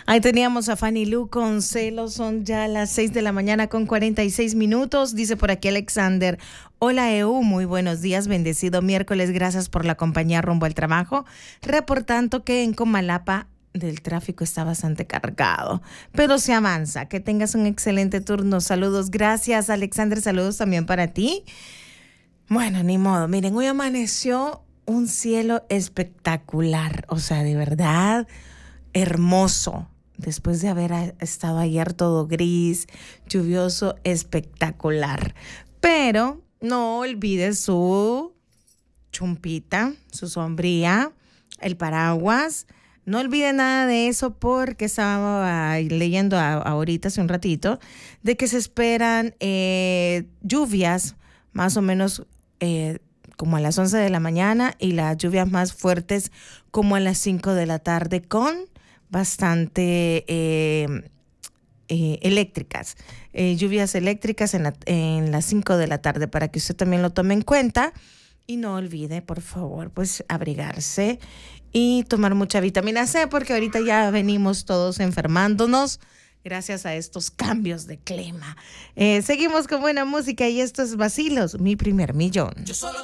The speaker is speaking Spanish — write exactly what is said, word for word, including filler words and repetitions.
Ahí teníamos a Fanny Lu con Celos. Son ya las seis de la mañana con cuarenta y seis minutos. Dice por aquí Alexander: hola E U, muy buenos días, bendecido miércoles, gracias por la compañía rumbo al trabajo. Reportando que en Comalapa del tráfico está bastante cargado, pero se avanza. Que tengas un excelente turno. Saludos, gracias Alexander, saludos también para ti. Bueno, ni modo, miren, hoy amaneció un cielo espectacular, o sea, de verdad hermoso, después de haber estado ayer todo gris, lluvioso, espectacular. Pero no olvides su chumpita, su sombría, el paraguas. No olvide nada de eso, porque estaba leyendo ahorita hace un ratito de que se esperan eh, lluvias más o menos eh, como a las once de la mañana, y las lluvias más fuertes como a las cinco de la tarde, con bastante eh, eh, eléctricas, eh, lluvias eléctricas en, la, en las cinco de la tarde, para que usted también lo tome en cuenta. Y no olvide, por favor, pues abrigarse y tomar mucha vitamina C, porque ahorita ya venimos todos enfermándonos gracias a estos cambios de clima. Eh, seguimos con buena música y esto es Vacilos, mi primer millón. Yo solo